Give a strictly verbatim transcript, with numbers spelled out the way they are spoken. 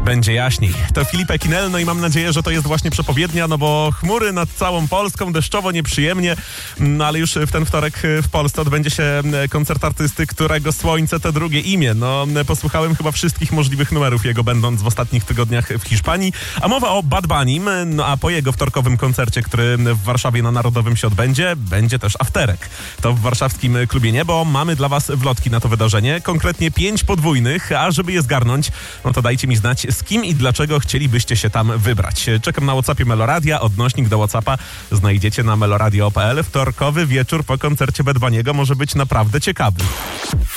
Będzie jaśniej. To Filip Ekinel, no i mam nadzieję, że to jest właśnie przepowiednia, no bo chmury nad całą Polską, deszczowo, nieprzyjemnie, no ale już w ten wtorek w Polsce odbędzie się koncert artysty, którego słońce to drugie imię. No, posłuchałem chyba wszystkich możliwych numerów jego, będąc w ostatnich tygodniach w Hiszpanii, a mowa o Bad Bunnym, no a po jego wtorkowym koncercie, który w Warszawie na Narodowym się odbędzie, będzie też afterek. To w warszawskim klubie Niebo mamy dla was wlotki na to wydarzenie, konkretnie pięć podwójnych, a żeby je zgarnąć, no to dajcie mi znać, z kim i dlaczego chcielibyście się tam wybrać. Czekam na WhatsAppie Meloradia, odnośnik do WhatsAppa znajdziecie na meloradio kropka p l. Wtorkowy wieczór po koncercie Bad Bunny'ego może być naprawdę ciekawy.